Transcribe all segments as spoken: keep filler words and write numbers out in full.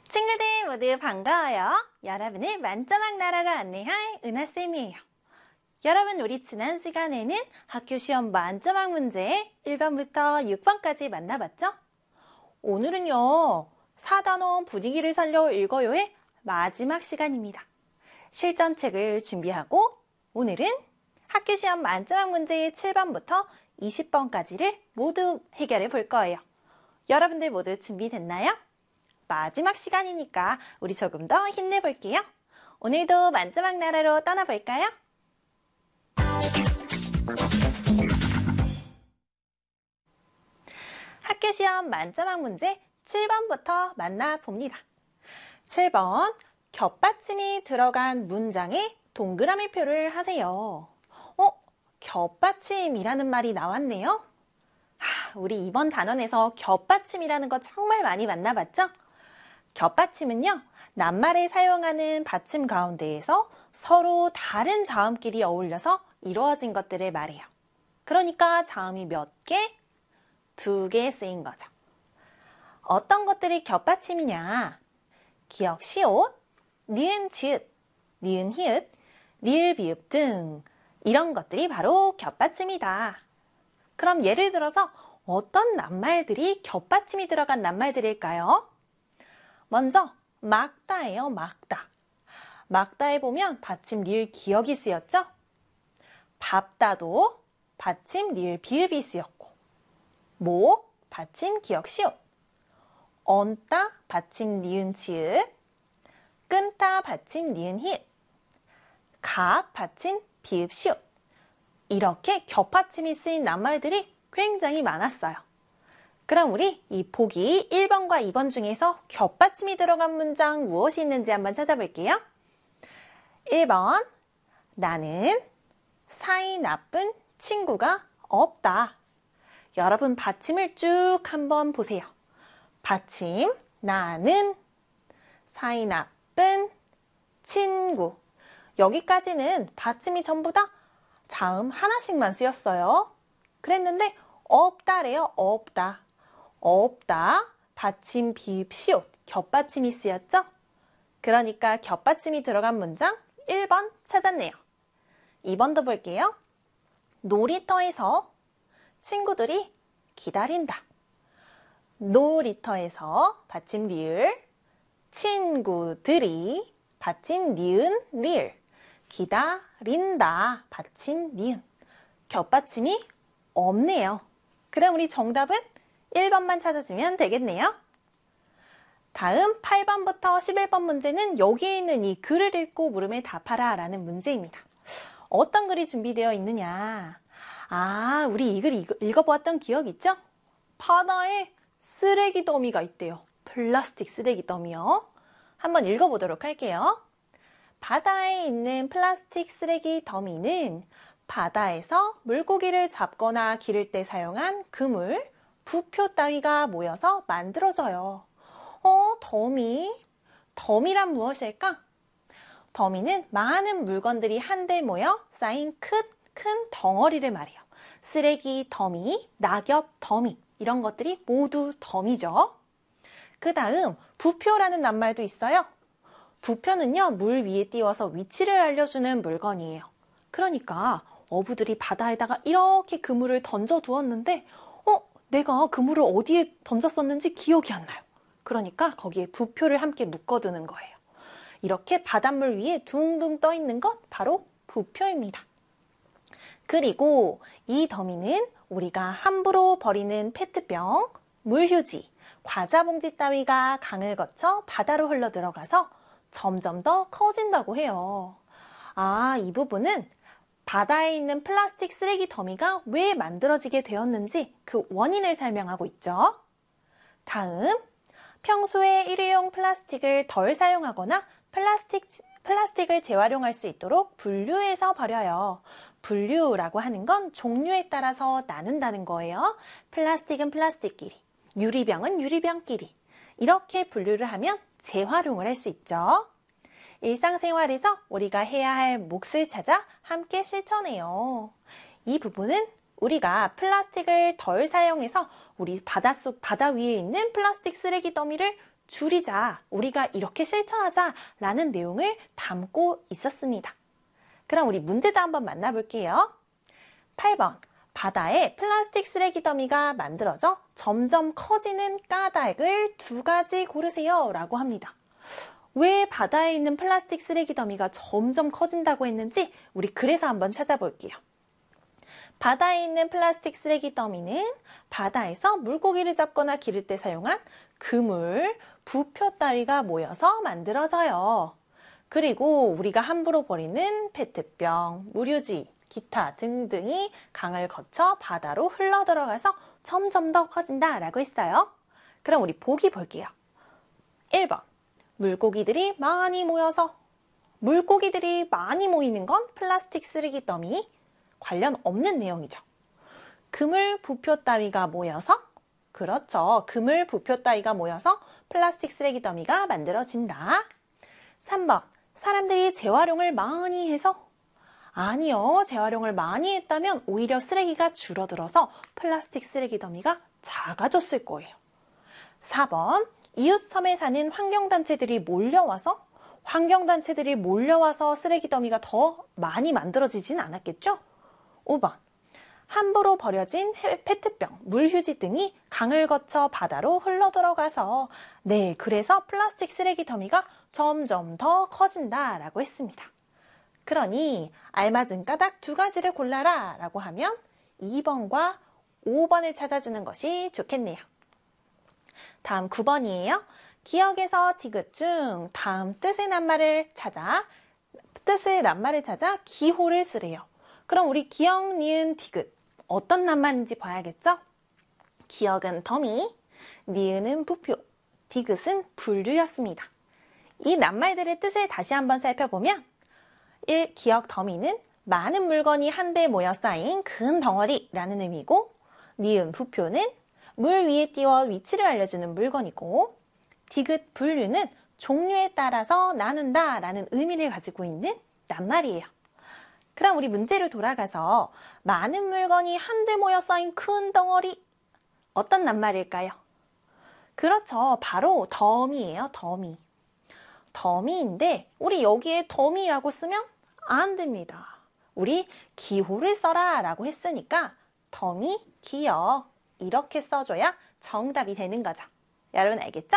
친구들 모두 반가워요. 여러분을 만점학 나라로 안내할 은하쌤이에요. 여러분, 우리 지난 시간에는 학교 시험 만점학 문제 일 번부터 육 번까지 만나봤죠? 오늘은요, 사 단원 분위기를 살려 읽어요의 마지막 시간입니다. 실전책을 준비하고 오늘은 학교 시험 만점학 문제 칠 번부터 이십 번까지를 모두 해결해 볼 거예요. 여러분들 모두 준비됐나요? 마지막 시간이니까 우리 조금 더 힘내볼게요. 오늘도 만점학 나라로 떠나볼까요? 학교 시험 만점학 문제 칠 번부터 만나봅니다. 칠 번, 겹받침이 들어간 문장에 동그라미표를 하세요. 어? 겹받침이라는 말이 나왔네요. 하, 우리 이번 단원에서 겹받침이라는 거 정말 많이 만나봤죠? 겹받침은요, 낱말에 사용하는 받침 가운데에서 서로 다른 자음끼리 어울려서 이루어진 것들을 말해요. 그러니까 자음이 몇 개? 두 개 쓰인 거죠. 어떤 것들이 겹받침이냐? 기역, 시옷, 니은, 지읒, 니은, 히읗, 리을, 비읍 등 이런 것들이 바로 겹받침이다. 그럼 예를 들어서 어떤 낱말들이 겹받침이 들어간 낱말들일까요? 먼저 막다예요. 막다. 막다에 보면 받침 리을 기역이 쓰였죠? 밥다도 받침 리을 비읍이 쓰였고, 목 받침 기역 시옷, 얹다 받침 니은 지읒, 끊다 받침 니은 히읗, 갑 받침 비읍 시옷. 이렇게 겹받침이 쓰인 낱말들이 굉장히 많았어요. 그럼 우리 이 보기 일 번과 이 번 중에서 겹받침이 들어간 문장 무엇이 있는지 한번 찾아볼게요. 일 번, 나는 사이 나쁜 친구가 없다. 여러분 받침을 쭉 한번 보세요. 받침, 나는, 사이 나쁜, 친구. 여기까지는 받침이 전부 다 자음 하나씩만 쓰였어요. 그랬는데 없다래요. 없다. 없다, 받침, 비읍, 시옷, 겹받침이 쓰였죠? 그러니까 겹받침이 들어간 문장 일 번 찾았네요. 이 번도 볼게요. 놀이터에서 친구들이 기다린다. 놀이터에서 받침 리을, 친구들이 받침 니은, 리을, 기다린다, 받침 니은. 겹받침이 없네요. 그럼 우리 정답은 일 번만 찾아주면 되겠네요. 다음 팔 번부터 십일 번 문제는 여기에 있는 이 글을 읽고 물음에 답하라 라는 문제입니다. 어떤 글이 준비되어 있느냐? 아, 우리 이 글 읽어보았던 기억 있죠? 바다에 쓰레기 더미가 있대요. 플라스틱 쓰레기 더미요. 한번 읽어보도록 할게요. 바다에 있는 플라스틱 쓰레기 더미는 바다에서 물고기를 잡거나 기를 때 사용한 그물, 부표 따위가 모여서 만들어져요. 어, 더미? 더미란 무엇일까? 더미는 많은 물건들이 한데 모여 쌓인 큰, 큰 덩어리를 말해요. 쓰레기 더미, 낙엽 더미 이런 것들이 모두 더미죠. 그 다음 부표라는 낱말도 있어요. 부표는요, 물 위에 띄워서 위치를 알려주는 물건이에요. 그러니까 어부들이 바다에다가 이렇게 그물을 던져 두었는데 어? 내가 그물을 어디에 던졌었는지 기억이 안 나요. 그러니까 거기에 부표를 함께 묶어두는 거예요. 이렇게 바닷물 위에 둥둥 떠 있는 것 바로 부표입니다. 그리고 이 더미는 우리가 함부로 버리는 페트병, 물휴지, 과자 봉지 따위가 강을 거쳐 바다로 흘러 들어가서 점점 더 커진다고 해요. 아, 이 부분은 바다에 있는 플라스틱 쓰레기 더미가 왜 만들어지게 되었는지 그 원인을 설명하고 있죠. 다음, 평소에 일회용 플라스틱을 덜 사용하거나 플라스틱, 플라스틱을 재활용할 수 있도록 분류해서 버려요. 분류라고 하는 건 종류에 따라서 나눈다는 거예요. 플라스틱은 플라스틱끼리, 유리병은 유리병끼리. 이렇게 분류를 하면 재활용을 할 수 있죠. 일상생활에서 우리가 해야 할 몫을 찾아 함께 실천해요. 이 부분은 우리가 플라스틱을 덜 사용해서 우리 바닷속, 바다 위에 있는 플라스틱 쓰레기 더미를 줄이자, 우리가 이렇게 실천하자 라는 내용을 담고 있었습니다. 그럼 우리 문제도 한번 만나볼게요. 팔 번, 바다에 플라스틱 쓰레기 더미가 만들어져 점점 커지는 까닭을 두 가지 고르세요 라고 합니다. 왜 바다에 있는 플라스틱 쓰레기 더미가 점점 커진다고 했는지 우리 그래서 한번 찾아볼게요. 바다에 있는 플라스틱 쓰레기 더미는 바다에서 물고기를 잡거나 기를 때 사용한 그물, 부표 따위가 모여서 만들어져요. 그리고 우리가 함부로 버리는 페트병, 무휴지, 기타 등등이 강을 거쳐 바다로 흘러들어가서 점점 더 커진다라고 했어요. 그럼 우리 보기 볼게요. 일 번, 물고기들이 많이 모여서. 물고기들이 많이 모이는 건 플라스틱 쓰레기 더미 관련 없는 내용이죠. 그물, 부표 따위가 모여서. 그렇죠. 그물, 부표 따위가 모여서 플라스틱 쓰레기 더미가 만들어진다. 삼 번, 사람들이 재활용을 많이 해서. 아니요. 재활용을 많이 했다면 오히려 쓰레기가 줄어들어서 플라스틱 쓰레기 더미가 작아졌을 거예요. 사 번, 이웃 섬에 사는 환경단체들이 몰려와서. 환경단체들이 몰려와서 쓰레기 더미가 더 많이 만들어지진 않았겠죠? 오 번, 함부로 버려진 페트병, 물휴지 등이 강을 거쳐 바다로 흘러들어가서. 네, 그래서 플라스틱 쓰레기 더미가 점점 더 커진다라고 했습니다. 그러니 알맞은 까닭 두 가지를 골라라 라고 하면 이 번과 오 번을 찾아주는 것이 좋겠네요. 다음 구 번이에요. 기억에서 디귿 중 다음 뜻의 낱말을 찾아, 뜻의 낱말을 찾아 기호를 쓰래요. 그럼 우리 기억, 니은, 디귿 어떤 낱말인지 봐야겠죠? 기억은 더미, 니은은 부표, 디귿은 분류였습니다. 이 낱말들의 뜻을 다시 한번 살펴보면 일. 기억 더미는 많은 물건이 한데 모여 쌓인 큰 덩어리라는 의미고, 니은 부표는 물 위에 띄워 위치를 알려주는 물건이고, 디귿 분류는 종류에 따라서 나눈다 라는 의미를 가지고 있는 낱말이에요. 그럼 우리 문제로 돌아가서 많은 물건이 한데 모여 쌓인 큰 덩어리, 어떤 낱말일까요? 그렇죠. 바로 더미예요. 더미. 더미인데 우리 여기에 더미라고 쓰면 안 됩니다. 우리 기호를 써라 라고 했으니까 더미, 기억 이렇게 써줘야 정답이 되는 거죠. 여러분 알겠죠?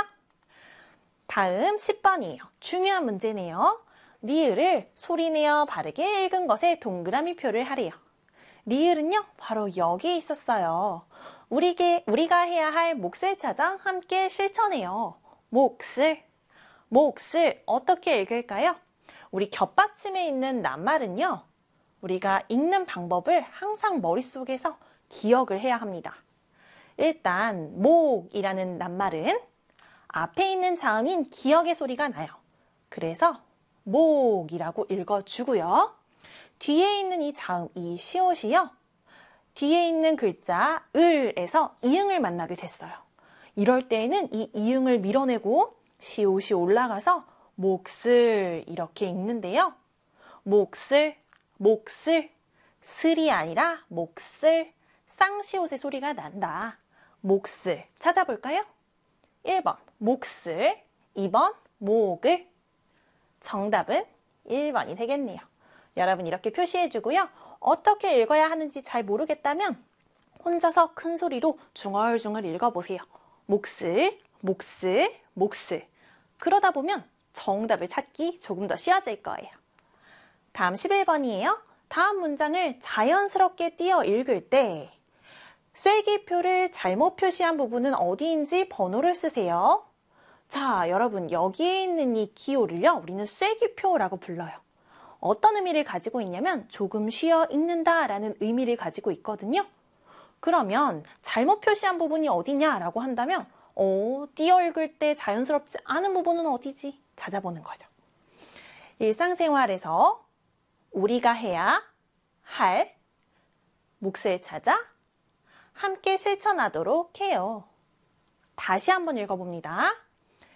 다음 십 번이에요. 중요한 문제네요. 리을을 소리내어 바르게 읽은 것에 동그라미 표를 하래요. 리을은요, 바로 여기에 있었어요. 우리게, 우리가 해야 할 몫을 찾아 함께 실천해요. 몫을, 몫을 어떻게 읽을까요? 우리 겹받침에 있는 낱말은요, 우리가 읽는 방법을 항상 머릿속에서 기억을 해야 합니다. 일단 목이라는 낱말은 앞에 있는 자음인 기억의 소리가 나요. 그래서 목이라고 읽어주고요. 뒤에 있는 이 자음, 이 시옷이요. 뒤에 있는 글자 을에서 이응을 만나게 됐어요. 이럴 때에는 이 이응을 밀어내고 시옷이 올라가서 몫을 이렇게 읽는데요. 몫을, 몫을, 슬이 아니라 몫을, 쌍시옷의 소리가 난다. 몫을 찾아볼까요? 일 번 몫을, 이 번 목을. 정답은 일 번이 되겠네요. 여러분 이렇게 표시해주고요. 어떻게 읽어야 하는지 잘 모르겠다면 혼자서 큰 소리로 중얼중얼 읽어보세요. 몫을, 몫을, 몫을. 그러다 보면 정답을 찾기 조금 더 쉬워질 거예요. 다음 십일 번이에요. 다음 문장을 자연스럽게 띄어 읽을 때 쐐기표를 잘못 표시한 부분은 어디인지 번호를 쓰세요. 자, 여러분 여기에 있는 이 기호를요, 우리는 쐐기표라고 불러요. 어떤 의미를 가지고 있냐면 조금 쉬어 읽는다 라는 의미를 가지고 있거든요. 그러면 잘못 표시한 부분이 어디냐라고 한다면 어, 띄어 읽을 때 자연스럽지 않은 부분은 어디지? 찾아보는 거죠. 일상생활에서 우리가 해야 할 몫을 찾아 함께 실천하도록 해요. 다시 한번 읽어봅니다.